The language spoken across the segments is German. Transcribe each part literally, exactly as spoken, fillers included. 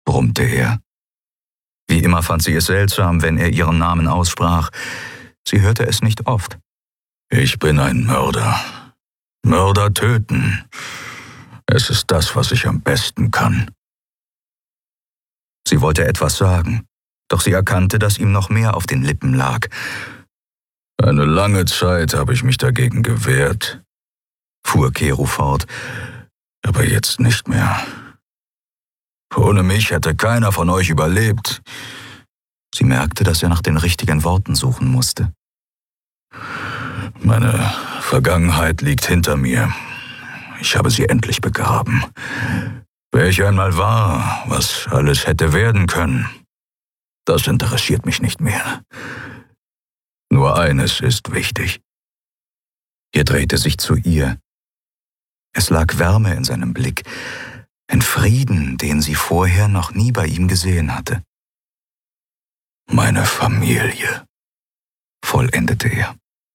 brummte er. Wie immer fand sie es seltsam, wenn er ihren Namen aussprach. Sie hörte es nicht oft. »Ich bin ein Mörder. Mörder töten. Es ist das, was ich am besten kann.« Sie wollte etwas sagen, doch sie erkannte, dass ihm noch mehr auf den Lippen lag. »Eine lange Zeit habe ich mich dagegen gewehrt«, fuhr Kero fort, »aber jetzt nicht mehr. Ohne mich hätte keiner von euch überlebt.« Sie merkte, dass er nach den richtigen Worten suchen musste. »Meine Vergangenheit liegt hinter mir. Ich habe sie endlich begraben. Wer ich einmal war, was alles hätte werden können, das interessiert mich nicht mehr. Nur eines ist wichtig.« Er drehte sich zu ihr. Es lag Wärme in seinem Blick, ein Frieden, den sie vorher noch nie bei ihm gesehen hatte. »Meine Familie«, vollendete er.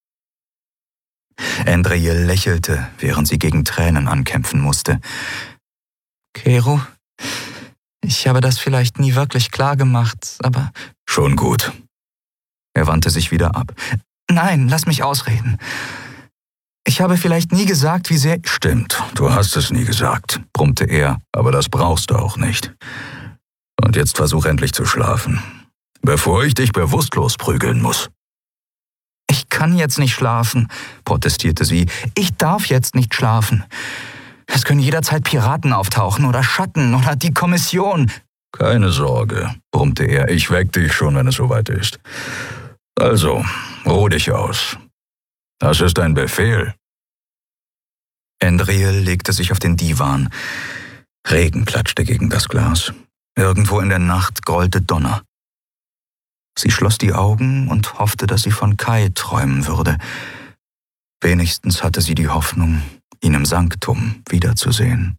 Andriel lächelte, während sie gegen Tränen ankämpfen musste. »Kero, ich habe das vielleicht nie wirklich klar gemacht, aber...« »Schon gut.« Er wandte sich wieder ab. »Nein, lass mich ausreden. Ich habe vielleicht nie gesagt, wie sehr...« »Stimmt, du hast es nie gesagt«, brummte er, »aber das brauchst du auch nicht. Und jetzt versuch endlich zu schlafen, bevor ich dich bewusstlos prügeln muss.« »Ich kann jetzt nicht schlafen«, protestierte sie. »Ich darf jetzt nicht schlafen. Es können jederzeit Piraten auftauchen oder Schatten oder die Kommission.« »Keine Sorge«, brummte er, »ich weck dich schon, wenn es soweit ist. Also, ruh dich aus. Das ist ein Befehl.« Andriel legte sich auf den Divan. Regen klatschte gegen das Glas. Irgendwo in der Nacht grollte Donner. Sie schloss die Augen und hoffte, dass sie von Kai träumen würde. Wenigstens hatte sie die Hoffnung, ihn im Sanktum wiederzusehen.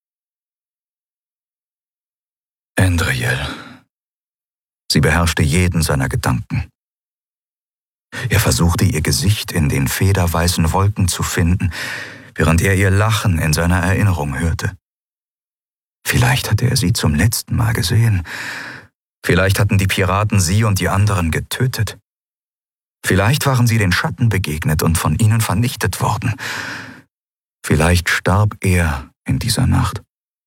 Andriel. Sie beherrschte jeden seiner Gedanken. Er versuchte, ihr Gesicht in den federweißen Wolken zu finden, während er ihr Lachen in seiner Erinnerung hörte. Vielleicht hatte er sie zum letzten Mal gesehen. Vielleicht hatten die Piraten sie und die anderen getötet. Vielleicht waren sie den Schatten begegnet und von ihnen vernichtet worden. Vielleicht starb er in dieser Nacht.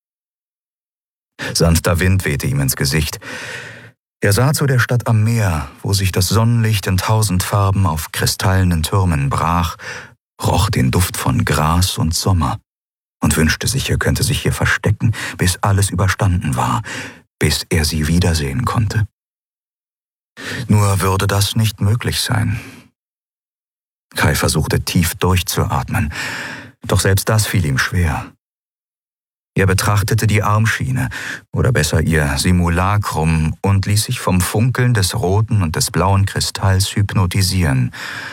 Sanfter Wind wehte ihm ins Gesicht. Er sah zu der Stadt am Meer, wo sich das Sonnenlicht in tausend Farben auf kristallenen Türmen brach, roch den Duft von Gras und Sommer und wünschte sich, er könnte sich hier verstecken, bis alles überstanden war, bis er sie wiedersehen konnte. Nur würde das nicht möglich sein. Kai versuchte tief durchzuatmen, doch selbst das fiel ihm schwer. Er betrachtete die Armschiene, oder besser ihr Simulacrum, und ließ sich vom Funkeln des roten und des blauen Kristalls hypnotisieren.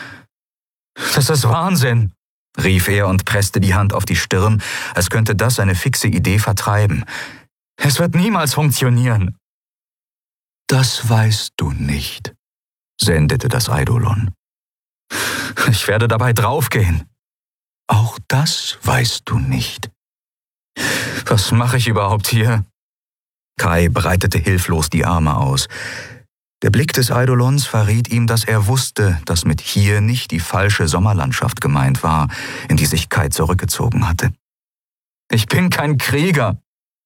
»Das ist Wahnsinn«, rief er und presste die Hand auf die Stirn, als könnte das seine fixe Idee vertreiben. »Es wird niemals funktionieren.« »Das weißt du nicht«, sendete das Eidolon. »Ich werde dabei draufgehen.« »Auch das weißt du nicht.« »Was mache ich überhaupt hier?« Kai breitete hilflos die Arme aus. Der Blick des Eidolons verriet ihm, dass er wusste, dass mit hier nicht die falsche Sommerlandschaft gemeint war, in die sich Kai zurückgezogen hatte. »Ich bin kein Krieger.«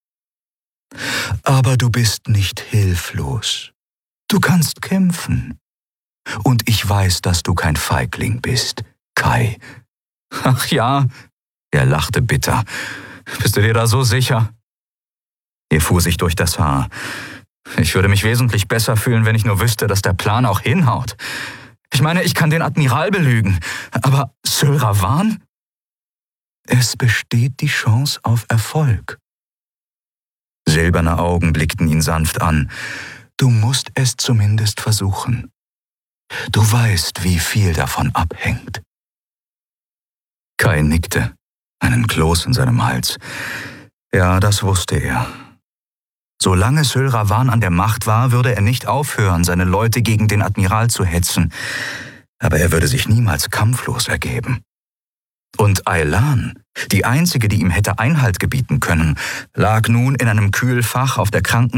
»Aber du bist nicht hilflos. Du kannst kämpfen. Und ich weiß, dass du kein Feigling bist, Kai.« »Ach ja«, er lachte bitter. »Bist du dir da so sicher?« Er fuhr sich durch das Haar. »Ich würde mich wesentlich besser fühlen, wenn ich nur wüsste, dass der Plan auch hinhaut. Ich meine, ich kann den Admiral belügen, aber Syl Ravan? Es besteht die Chance auf Erfolg.« Silberne Augen blickten ihn sanft an. »Du musst es zumindest versuchen. Du weißt, wie viel davon abhängt.« Kai nickte, einen Kloß in seinem Hals. Ja, das wusste er. Solange Syl Ravan an der Macht war, würde er nicht aufhören, seine Leute gegen den Admiral zu hetzen. Aber er würde sich niemals kampflos ergeben. Und Aylan, die einzige, die ihm hätte Einhalt gebieten können, lag nun in einem Kühlfach auf der Kranken